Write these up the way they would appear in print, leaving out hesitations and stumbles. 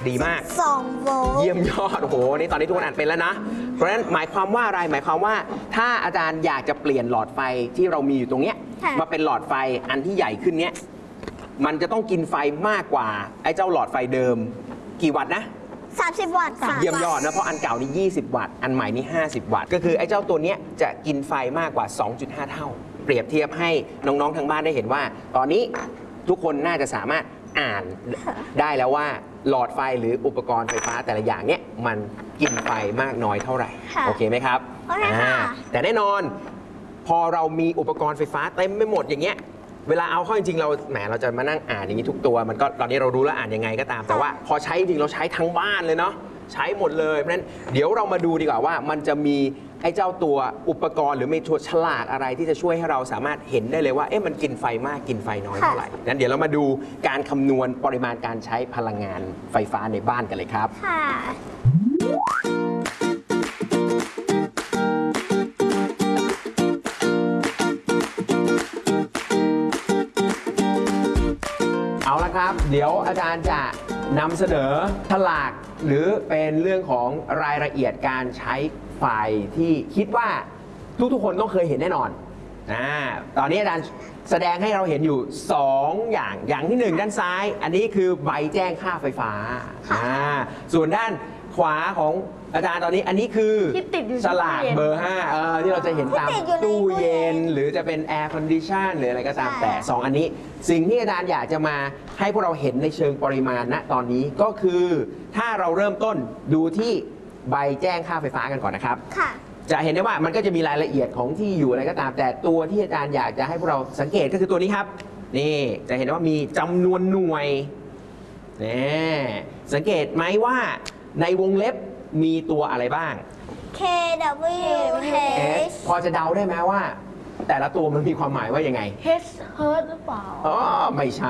ดีมาก 2 โวลต์เยี่ยมยอดโอ้โหนี่ตอนนี้ทุกคนอ่านเป็นแล้วนะเพราะฉะนั้นหมายความว่าอะไรหมายความว่าถ้าอาจารย์อยากจะเปลี่ยนหลอดไฟที่เรามีอยู่ตรงเนี้ยมาเป็นหลอดไฟอันที่ใหญ่ขึ้นเนี้ยมันจะต้องกินไฟมากกว่าไอ้เจ้าหลอดไฟเดิมกี่วัตต์นะ 30 วัตต์ค่ะเยี่ยมยอดนะเพราะอันเก่านี่20 วัตต์อันใหม่นี่50 วัตต์ก็คือไอ้เจ้าตัวเนี้ยจะกินไฟมากกว่า 2.5 เท่าเปรียบเทียบให้น้องๆทางบ้านได้เห็นว่าตอนนี้ทุกคนน่าจะสามารถอ่านได้แล้วว่าหลอดไฟหรืออุปกรณ์ไฟฟ้าแต่ละอย่างเนี้ยมันกินไฟมากน้อยเท่าไหร่โอเคไหมครับแต่แน่นอนพอเรามีอุปกรณ์ไฟฟ้าเต็มไปหมดอย่างเงี้ยเวลาเอาเข้าจริงๆเราแหมเราจะมานั่งอ่านอย่างนี้ทุกตัวมันก็ตอนนี้เรารู้แล้วอ่านยังไงก็ตามแต่ว่าพอใช้จริงเราใช้ทั้งบ้านเลยเนาะใช้หมดเลยเพราะฉะนั้นเดี๋ยวเรามาดูดีกว่าว่ามันจะมีไอ้เจ้าตัวอุปกรณ์หรือมีตัวฉลากอะไรที่จะช่วยให้เราสามารถเห็นได้เลยว่าเอ๊ะมันกินไฟมากกินไฟน้อยเท่าไหร่นั้นเดี๋ยวเรามาดูการคำนวณปริมาณการใช้พลังงานไฟฟ้าในบ้านกันเลยครับเอาละครับเดี๋ยวอาจารย์จะนำเสนอฉลากหรือเป็นเรื่องของรายละเอียดการใช้ไฟที่คิดว่าทุกๆคนต้องเคยเห็นแน่นอนตอนนี้อาจารย์แสดงให้เราเห็นอยู่2อย่างที่1ด้านซ้ายอันนี้คือใบแจ้งค่าไฟฟ้าส่วนด้านขวาของอาจารย์ตอนนี้อันนี้คือฉลากเบอร์5ที่เราจะเห็นตามตู้เย็นหรือจะเป็นแอร์คอนดิชันหรืออะไรก็ตามแต่2อันนี้สิ่งที่อาจารย์อยากจะมาให้พวกเราเห็นในเชิงปริมาณณตอนนี้ก็คือถ้าเราเริ่มต้นดูที่ใบแจ้งค่าไฟฟ้ากันก่อนนะครับจะเห็นได้ว่ามันก็จะมีรายละเอียดของที่อยู่อะไรก็ตามแต่ตัวที่อาจารย์อยากจะให้พวกเราสังเกตก็คือตัวนี้ครับนี่จะเห็นว่ามีจำนวนหน่วยนี่สังเกตไหมว่าในวงเล็บมีตัวอะไรบ้าง kWh พอจะเดาได้ไหมว่าแต่ละตัวมันมีความหมายว่ายังไง H เฮิร์ตหรือเปล่าอ๋อไม่ใช่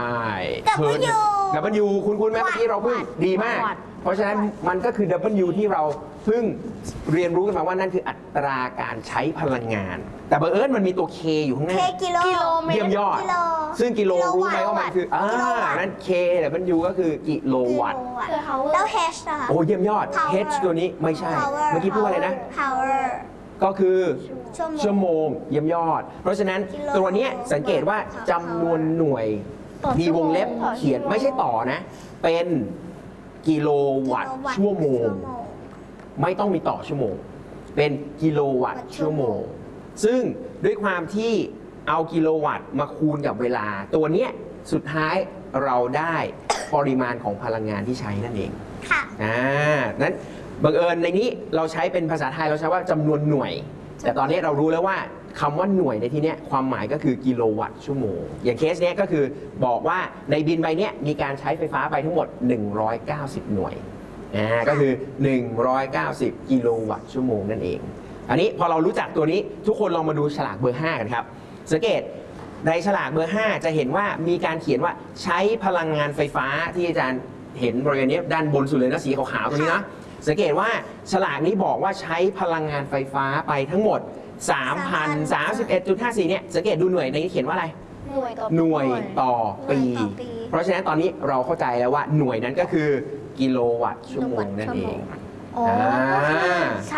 W คุณไหมเมื่อกี้เราเพิ่งดีมากเพราะฉะนั้นมันก็คือ W ที่เราเพิ่งเรียนรู้กันมาว่านั่นคืออัตราการใช้พลังงานแต่บังเอิญมันมีตัว K อยู่ข้างหน้ากิโลเมตรเยี่ยมยอดซึ่งกิโลรู้ไหมว่ามันคือนั่น K แต่ W ก็คือกิโลวัตต์แล้ว H นะคะโอ้เยี่ยมยอด H ตัวนี้ไม่ใช่เมื่อกี้พูดอะไรนะ power ก็คือชั่วโมงเยี่ยมยอดเพราะฉะนั้นตัวนี้สังเกตว่าจำนวนหน่วยมีวงเล็บเขียนไม่ใช่ต่อนะเป็นกิโลวัตต์ชั่วโมงไม่ต้องมีต่อชั่วโมงเป็นกิโลวัตต์ชั่วโมงซึ่งด้วยความที่เอากิโลวัตต์มาคูณกับเวลาตัวนี้สุดท้ายเราได้ปริมาณของพลังงานที่ใช้นั่นเองค่ะนั้นบังเอิญในนี้เราใช้เป็นภาษาไทยเราใช้ว่าจำนวนหน่วยแต่ตอนนี้เรารู้แล้วว่าคำว่าหน่วยในที่นี้ความหมายก็คือกิโลวัตต์ชั่วโมงอย่างเคสนี้ก็คือบอกว่าในบินใบนี้มีการใช้ไฟฟ้าไปทั้งหมด190หน่วยก็คือ190กิโลวัตต์ชั่วโมงนั่นเองอันนี้พอเรารู้จักตัวนี้ทุกคนลองมาดูฉลากเบอร์5กันครับสังเกตในฉลากเบอร์5จะเห็นว่ามีการเขียนว่าใช้พลังงานไฟฟ้าที่อาจารย์เห็นบริเวณนี้ด้านบนสุดเลยนะสีขาวๆตรงนี้นะสังเกตว่าฉลากนี้บอกว่าใช้พลังงานไฟฟ้าไปทั้งหมด 3,031.54 เนี่ยสังเกตดูหน่วยในนี้เขียนว่าอะไรหน่วยต่อปีเพราะฉะนั้นตอนนี้เราเข้าใจแล้วว่าหน่วยนั้นก็คือกิโลวัตต์ชั่วโมงนั่นเองใช้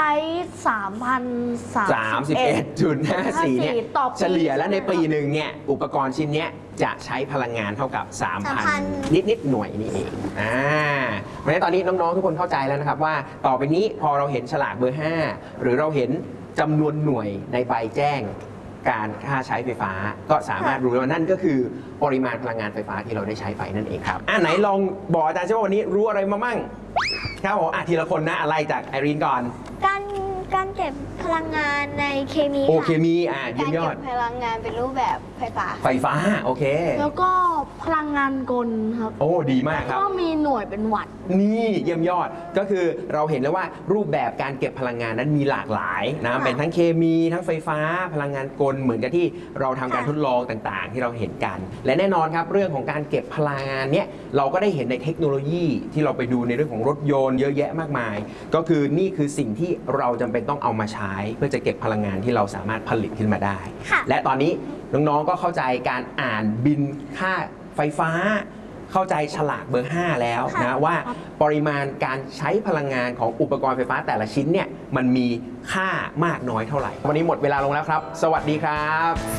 3,031.54 เนี่ยเฉลี่ยแล้วในปีหนึ่งเนี่ยอุปกรณ์ชิ้นนี้จะใช้พลังงานเท่ากับ 3,000 นิดหน่วยนี่เองเพราะฉะนั้นตอนนี้น้องๆทุกคนเข้าใจแล้วนะครับว่าต่อไปนี้พอเราเห็นฉลากเบอร์5หรือเราเห็นจำนวนหน่วยในใบแจ้งการค่าใช้ไฟฟ้าก็สามารถรู้ว่านั่นก็คือปริมาณพลังงานไฟฟ้าที่เราได้ใช้ไปนั่นเองครับไหนลองบอกอาจารย์ว่าวันนี้รู้อะไรมามั่งครับผมทีละคนนะอะไรจากไอรีนก่อนการเก็บพลังงานในเคมีเคมีเยี่ยมยอดพลังงานเป็นรูปแบบไฟฟ้าโอเคแล้วก็พลังงานกลครับโอ้ดีมากครับก็มีหน่วยเป็นวัตต์นี่เยี่ยมยอดก็คือเราเห็นแล้วว่ารูปแบบการเก็บพลังงานนั้นมีหลากหลายนะเป็นทั้งเคมีทั้งไฟฟ้าพลังงานกลเหมือนกับที่เราทำการทดลองต่างๆที่เราเห็นกันและแน่นอนครับเรื่องของการเก็บพลังงานเนี้ยเราก็ได้เห็นในเทคโนโลยีที่เราไปดูในเรื่องของรถยนต์เยอะแยะมากมายก็คือนี่คือสิ่งที่เราจำเป็นต้องเอามาใช้เพื่อจะเก็บพลังงานที่เราสามารถผลิตขึ้นมาได้และตอนนี้น้องๆก็เข้าใจการอ่านบินค่าไฟฟ้าเข้าใจฉลากเบอร์ 5 แล้วค่ะนะว่าปริมาณการใช้พลังงานของอุปกรณ์ไฟฟ้าแต่ละชิ้นเนี่ยมันมีค่ามากน้อยเท่าไหร่ วันนี้หมดเวลาลงแล้วครับ สวัสดีครับ